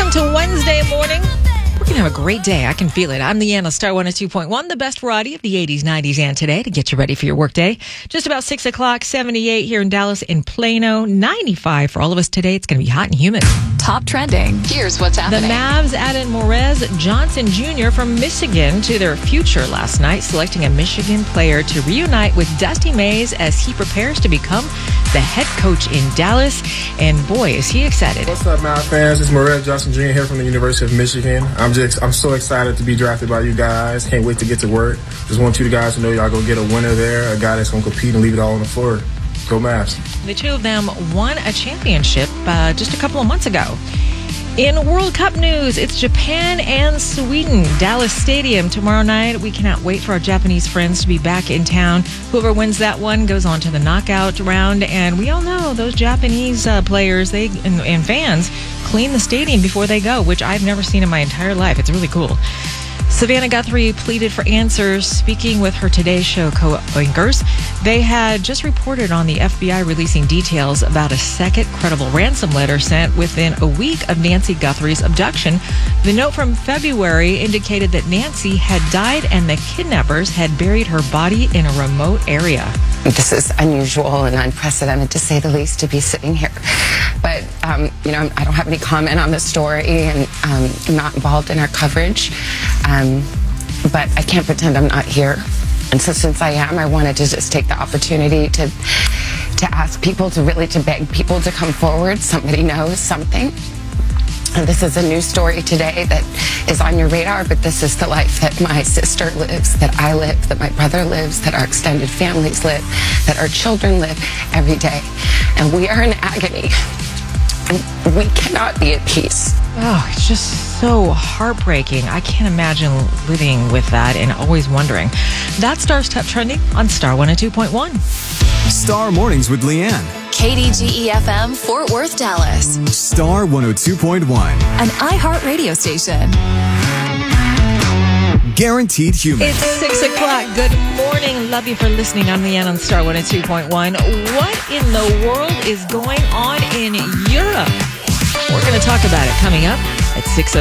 into Wednesday morning. We're going to have a great day. I can feel it. I'm Leanne on Star 102.1, the best variety of the 80s, 90s, and today to get you ready for your workday. Just about 6 o'clock, 78 here in Dallas, in Plano, 95 for all of us today. It's going to be hot and humid. Top trending. Here's what's happening. The Mavs added Morez Johnson Jr. from Michigan to their future last night, selecting a Michigan player to reunite with Dusty Mays as he prepares to become the head coach in Dallas. And boy, is he excited. What's up, Mavs fans? It's Morez Johnson Jr. here from the University of Michigan. I'm so excited to be drafted by you guys. Can't wait to get to work. Just want you guys to know y'all go get a winner there, a guy that's going to compete and leave it all on the floor. Go Mavs. The two of them won a championship just a couple of months ago. In World Cup news, it's Japan and Sweden. Dallas Stadium tomorrow night. We cannot wait for our Japanese friends to be back in town. Whoever wins that one goes on to the knockout round. And we all know those Japanese players and fans clean the stadium before they go, which I've never seen in my entire life. It's really cool. Savannah Guthrie pleaded for answers, speaking with her Today Show co-anchors. They had just reported on the FBI releasing details about a second credible ransom letter sent within a week of Nancy Guthrie's abduction. The note from February indicated that Nancy had died and the kidnappers had buried her body in a remote area. This is unusual and unprecedented, to say the least, to be sitting here. But, I don't have any comment on the story, and I'm not involved in our coverage. But I can't pretend I'm not here. And so since I am, I wanted to just take the opportunity to ask people to beg people to come forward. Somebody knows something. And this is a new story today that is on your radar, but this is the life that my sister lives, that I live, that my brother lives, that our extended families live, that our children live every day. And we are in agony. And we cannot be at peace. Oh, it's just so heartbreaking. I can't imagine living with that and always wondering. That's Star's Top Trending on Star 102.1. Star Mornings with Leanne. KDGE-FM, Fort Worth, Dallas. Star 102.1. An iHeart radio station. Guaranteed human. It's 6 o'clock. Good morning. Love you for listening. I'm Leanne on Star 102.1. What in the world is going on in Europe? We're going to talk about it coming up at 6:00.